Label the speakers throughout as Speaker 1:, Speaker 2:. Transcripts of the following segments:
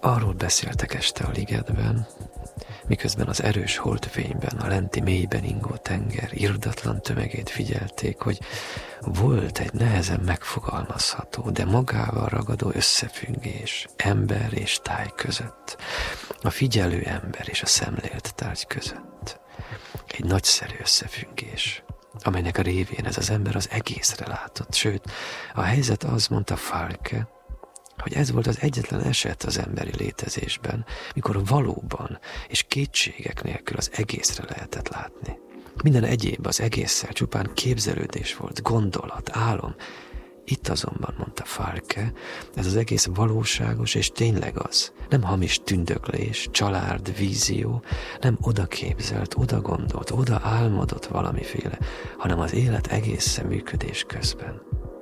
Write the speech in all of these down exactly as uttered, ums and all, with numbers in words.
Speaker 1: Arról beszéltek este a ligetben, miközben az erős holdfényben, a lenti mélyben ingó tenger irdatlan tömegét figyelték, hogy volt egy nehezen megfogalmazható, de magával ragadó összefüggés ember és táj között, a figyelő ember és a szemlélt tárgy között. Egy nagyszerű összefüggés, amelynek a révén ez az ember az egészre látott, sőt, a helyzet az, mondta Falke, hogy ez volt az egyetlen eset az emberi létezésben, mikor valóban és kétségek nélkül az egészre lehetett látni. Minden egyéb az egésszel csupán képzelődés volt, gondolat, álom. Itt azonban, mondta Falke, ez az egész valóságos és tényleg az. Nem hamis tündöklés, család, vízió, nem oda képzelt, oda gondolt, oda álmodott valamiféle, hanem az élet egészen működés közben.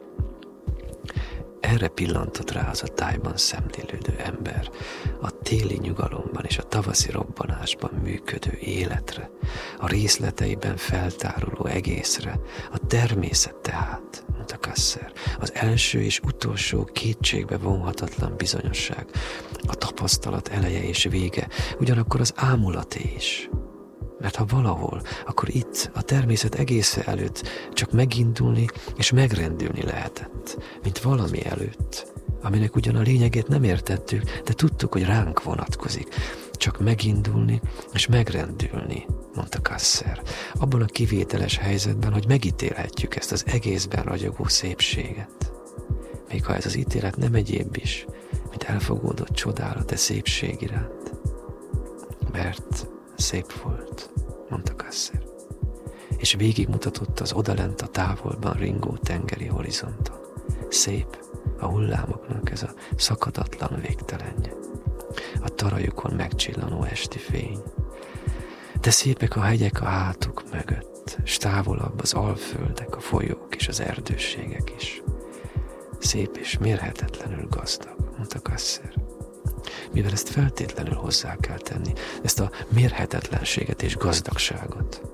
Speaker 1: Erre pillantott rá az a tájban szemlélődő ember, a téli nyugalomban és a tavaszi robbanásban működő életre, a részleteiben feltáruló egészre, a természet tehát, mondta Kasser, az első és utolsó kétségbe vonhatatlan bizonyosság, a tapasztalat eleje és vége, ugyanakkor az ámulaté is. Mert ha valahol, akkor itt, a természet egésze előtt csak megindulni és megrendülni lehetett, mint valami előtt, aminek ugyan a lényegét nem értettük, de tudtuk, hogy ránk vonatkozik. Csak megindulni és megrendülni, mondta Kasser, abban a kivételes helyzetben, hogy megítélhetjük ezt az egészben ragyogó szépséget. Még ha ez az ítélet nem egyéb is, mint elfogódott csodálat e szépség iránt. Mert szép volt, mondta Kasser, és végigmutatott az odalent a távolban ringó tengeri horizonton. Szép a hullámoknak ez a szakadatlan végtelenje, a tarajukon megcsillanó esti fény. De szépek a hegyek a hátuk mögött, s távolabb az alföldek, a folyók és az erdőségek is. Szép és mérhetetlenül gazdag, mondta Kasser. Mivel ezt feltétlenül hozzá kell tenni, ezt a mérhetetlenséget és gazdagságot.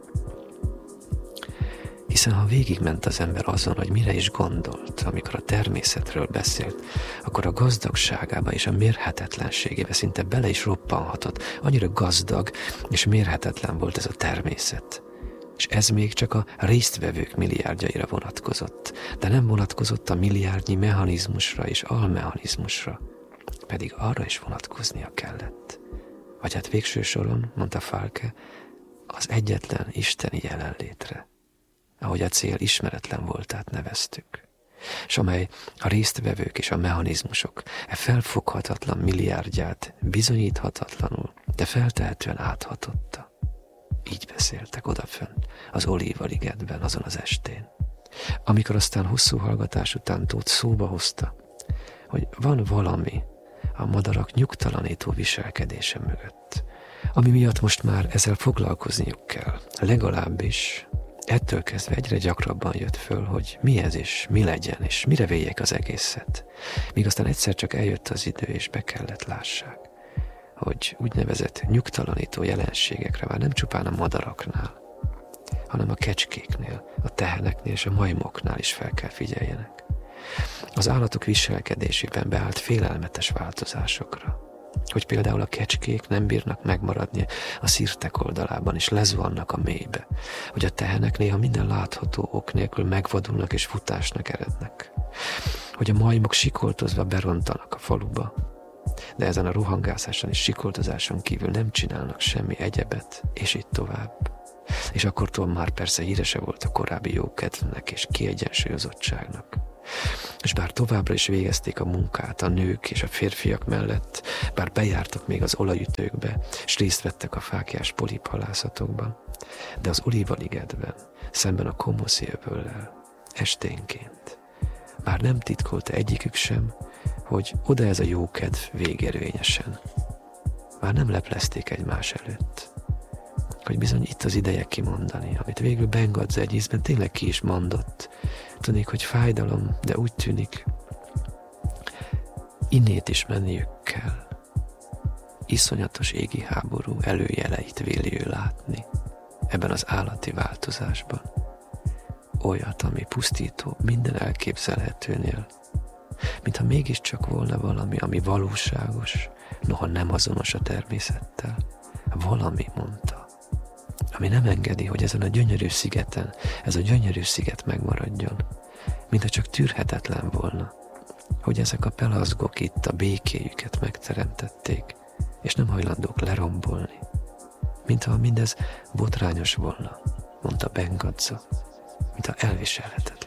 Speaker 1: Hiszen ha végigment az ember azon, hogy mire is gondolt, amikor a természetről beszélt, akkor a gazdagságába és a mérhetetlenségébe szinte bele is roppanhatott. Annyira gazdag és mérhetetlen volt ez a természet. És ez még csak a résztvevők milliárdjaira vonatkozott, de nem vonatkozott a milliárdnyi mechanizmusra és almechanizmusra. Pedig arra is vonatkoznia kellett. Vagy hát végső soron, mondta Falke, az egyetlen isteni jelenlétre, ahogy a cél ismeretlen voltát neveztük, és amely a résztvevők és a mechanizmusok e felfoghatatlan milliárdját bizonyíthatatlanul, de feltehetően áthatotta. Így beszéltek odafönt, az Olívaligetben azon az estén. Amikor aztán hosszú hallgatás után Tóth szóba hozta, hogy van valami a madarak nyugtalanító viselkedése mögött, ami miatt most már ezzel foglalkozniuk kell. Legalábbis ettől kezdve egyre gyakrabban jött föl, hogy mi ez is, mi legyen, és mire véljék az egészet. Míg aztán egyszer csak eljött az idő, és be kellett lássák, hogy úgynevezett nyugtalanító jelenségekre már nem csupán a madaraknál, hanem a kecskéknél, a teheneknél és a majmoknál is fel kell figyeljenek. Az állatok viselkedésében beállt félelmetes változásokra, hogy például a kecskék nem bírnak megmaradni a szirtek oldalában, és lezuhannak a mélybe, hogy a tehenek néha minden látható ok nélkül megvadulnak és futásnak erednek, hogy a majmok sikoltozva berontanak a faluba, de ezen a rohangászáson és sikoltozáson kívül nem csinálnak semmi egyebet, és így tovább. És akkortól már persze hírese volt a korábbi jókedvnek és kiegyensúlyozottságnak. És bár továbbra is végezték a munkát a nők és a férfiak mellett, bár bejártak még az olajütőkbe, és részt vettek a fáklyás poliphalászatokban, de az Olívaligetben, szemben a Komoszi öböllel, esténként már nem titkolta egyikük sem, hogy oda ez a jókedv végérvényesen. Már nem leplezték egymás előtt, hogy bizony itt az ideje kimondani, amit végül Bengadze egy ízben tényleg ki is mondott. Tudnék, hogy fájdalom, de úgy tűnik, innét is menniük kell. Iszonyatos égi háború előjeleit véli ő látni ebben az állati változásban. Olyat, ami pusztító minden elképzelhetőnél, mintha mégiscsak volna valami, ami valóságos, noha nem azonos a természettel. Valami, mondta, ami nem engedi, hogy ezen a gyönyörű szigeten, ez a gyönyörű sziget megmaradjon, mintha csak tűrhetetlen volna, hogy ezek a pelazgok itt a békéjüket megteremtették, és nem hajlandók lerombolni, mintha mindez botrányos volna, mondta Ben Gadza, mintha elviselhetetlen.